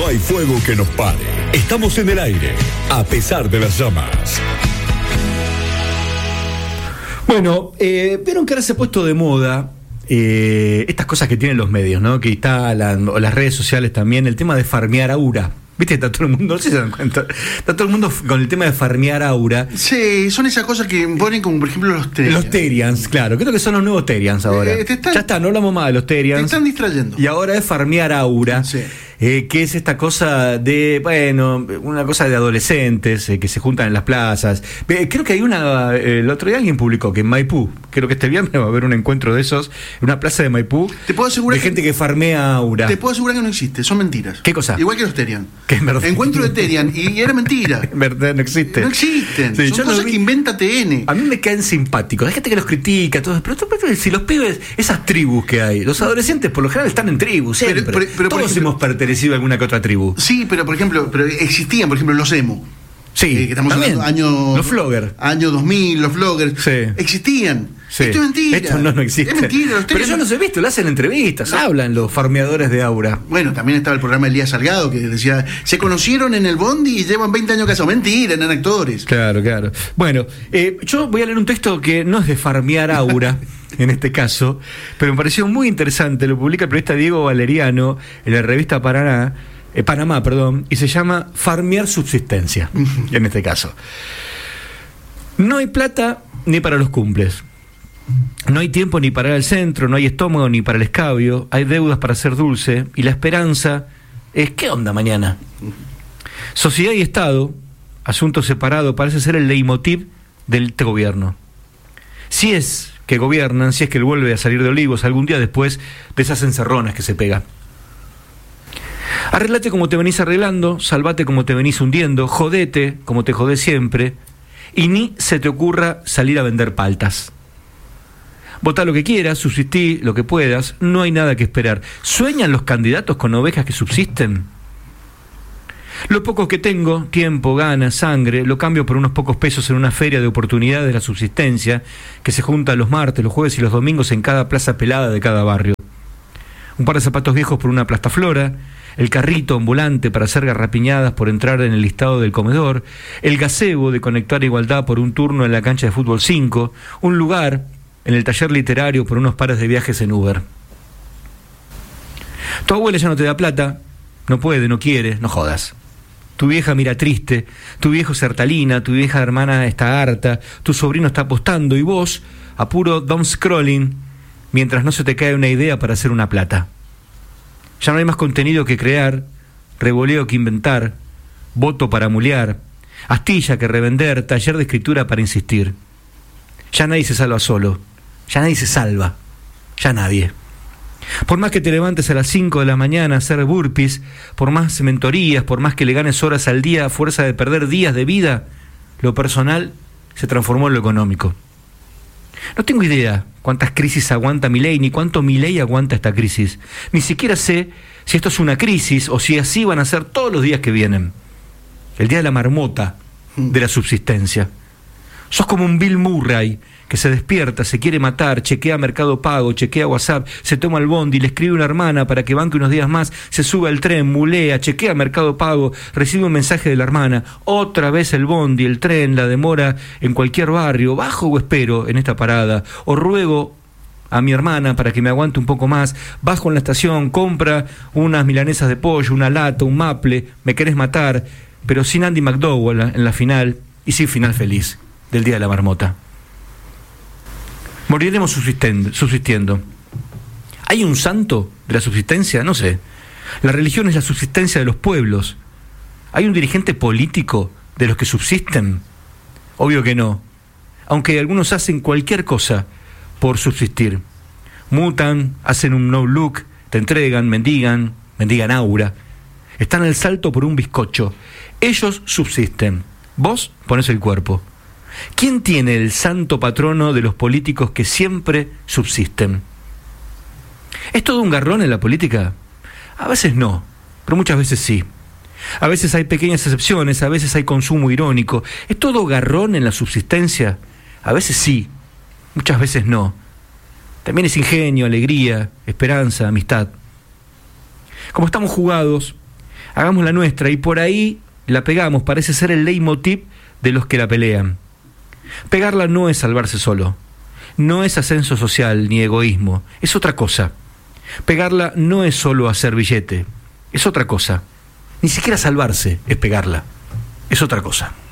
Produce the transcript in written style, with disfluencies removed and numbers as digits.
hay fuego que nos pare. Estamos en el aire, a pesar de las llamas. Bueno, vieron que ahora se ha puesto de moda estas cosas que tienen los medios, ¿no? Que instalan, o las redes sociales también, el tema de farmear aura. ¿Viste? Está todo el mundo, no sé si se dan cuenta, está todo el mundo con el tema de farmear aura. Sí, son esas cosas que ponen como, por ejemplo, los Terians. Los Terians, claro, creo que son los nuevos Terians ahora. Ya está, no hablamos más de los Terians. Te están distrayendo. Y ahora es farmear aura. Sí. Que es esta cosa de, bueno, una cosa de adolescentes que se juntan en las plazas. Creo que hay el otro día alguien publicó que en Maipú, creo que este viernes va a haber un encuentro de esos, en una plaza de Maipú, te puedo asegurar de gente que farmea aura. Te puedo asegurar que no existe, son mentiras. ¿Qué cosa? Igual que los Terian. Que en verdad. Encuentro de Terian y era mentira. En verdad no existe. No existen. Sí, son cosas que inventa TN. A mí me caen simpáticos. Hay gente que los critica, todo, pero si los pibes, esas tribus que hay, los adolescentes por lo general están en tribus, siempre. Pero todos hemos pertenecido a alguna que otra tribu. Sí, pero por ejemplo, existían, por ejemplo, los emo. Sí, que estamos también. hablando Los floggers. Año 2000, los floggers. Sí. Existían. Sí. Esto es mentira. Esto no existe. Es mentira. Pero yo los he visto, le hacen entrevistas, hablan los farmeadores de aura. Bueno, también estaba el programa de Elías Salgado que decía, se conocieron en el Bondi y llevan 20 años casados. Mentira, eran actores. Claro. Bueno, yo voy a leer un texto que no es de farmear aura, en este caso, pero me pareció muy interesante. Lo publica el periodista Diego Valeriano en la revista Panamá, y se llama Farmear Subsistencia, en este caso. No hay plata ni para los cumples. No hay tiempo ni para ir al centro, no hay estómago ni para el escabio, hay deudas para ser dulce, y la esperanza es ¿qué onda mañana? Sociedad y Estado, asunto separado, parece ser el leitmotiv del gobierno. Si es que gobiernan, si es que él vuelve a salir de Olivos algún día después de esas encerronas que se pega. Arreglate como te venís arreglando, salvate como te venís hundiendo, jodete como te jodés siempre, y ni se te ocurra salir a vender paltas. Votá lo que quieras, subsistí lo que puedas, no hay nada que esperar. ¿Sueñan los candidatos con ovejas que subsisten? Lo poco que tengo, tiempo, ganas, sangre, lo cambio por unos pocos pesos en una feria de oportunidades de la subsistencia que se junta los martes, los jueves y los domingos en cada plaza pelada de cada barrio. Un par de zapatos viejos por una plastaflora, el carrito ambulante para hacer garrapiñadas por entrar en el listado del comedor, el gazebo de conectar igualdad por un turno en la cancha de fútbol 5, un lugar en el taller literario por unos pares de viajes en Uber. Tu abuela ya no te da plata, no puede, no quiere, no jodas. Tu vieja mira triste, tu viejo se hartalina, tu vieja hermana está harta, tu sobrino está apostando y vos, a puro dumb scrolling, mientras no se te cae una idea para hacer una plata. Ya no hay más contenido que crear, revoleo que inventar, voto para mulear, astilla que revender, taller de escritura para insistir. Ya nadie se salva solo, ya nadie se salva, ya nadie. Por más que te levantes a las 5 de la mañana a hacer burpees, por más mentorías, por más que le ganes horas al día a fuerza de perder días de vida, lo personal se transformó en lo económico. No tengo idea cuántas crisis aguanta Milei, ni cuánto Milei aguanta esta crisis. Ni siquiera sé si esto es una crisis o si así van a ser todos los días que vienen. El día de la marmota, de la subsistencia. Sos como un Bill Murray que se despierta, se quiere matar, chequea Mercado Pago, chequea WhatsApp, se toma el bondi, le escribe a una hermana para que banque unos días más, se sube al tren, mulea, chequea Mercado Pago, recibe un mensaje de la hermana, otra vez el bondi, el tren, la demora en cualquier barrio, bajo o espero en esta parada, o ruego a mi hermana para que me aguante un poco más, bajo en la estación, compra unas milanesas de pollo, una lata, un maple, me querés matar, pero sin Andy McDowell en la final, y sin final feliz del día de la marmota. Moriremos subsistiendo. ¿Hay un santo de la subsistencia? No sé. La religión es la subsistencia de los pueblos. ¿Hay un dirigente político de los que subsisten? Obvio que no. Aunque algunos hacen cualquier cosa por subsistir. Mutan, hacen un no look, te entregan, mendigan aura. Están al salto por un bizcocho. Ellos subsisten. Vos ponés el cuerpo. ¿Quién tiene el santo patrono de los políticos que siempre subsisten? ¿Es todo un garrón en la política? A veces no, pero muchas veces sí. A veces hay pequeñas excepciones, a veces hay consumo irónico. ¿Es todo garrón en la subsistencia? A veces sí, muchas veces no. También es ingenio, alegría, esperanza, amistad. Como estamos jugados, hagamos la nuestra y por ahí la pegamos, parece ser el leitmotiv de los que la pelean. Pegarla no es salvarse solo, no es ascenso social ni egoísmo, es otra cosa. Pegarla no es solo hacer billete, es otra cosa. Ni siquiera salvarse es pegarla, es otra cosa.